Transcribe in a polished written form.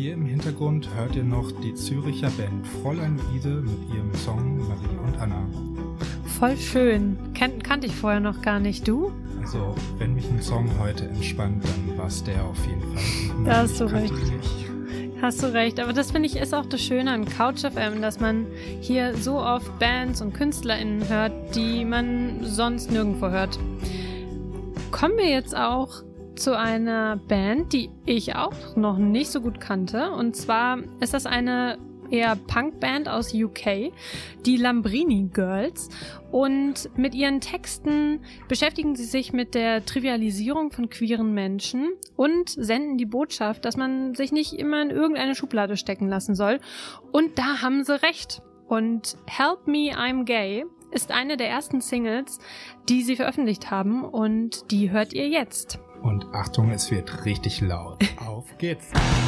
hier im Hintergrund hört ihr noch die Züricher Band Fräulein Luise mit ihrem Song Marie und Anna. Voll schön. Kannte ich vorher noch gar nicht. Du? Also, wenn mich ein Song heute entspannt, dann war es der auf jeden Fall. Da hast du recht. Hast du recht, aber das finde ich ist auch das Schöne an Couch FM, dass man hier so oft Bands und KünstlerInnen hört, die man sonst nirgendwo hört. Kommen wir jetzt auch zu einer Band, die ich auch noch nicht so gut kannte, und zwar ist das eine eher Punkband aus UK, die Lambrini Girls, und mit ihren Texten beschäftigen sie sich mit der Trivialisierung von queeren Menschen und senden die Botschaft, dass man sich nicht immer in irgendeine Schublade stecken lassen soll, und da haben sie recht. Und Help Me, I'm Gay ist eine der ersten Singles, die sie veröffentlicht haben, und die hört ihr jetzt. Und Achtung, es wird richtig laut. Auf geht's!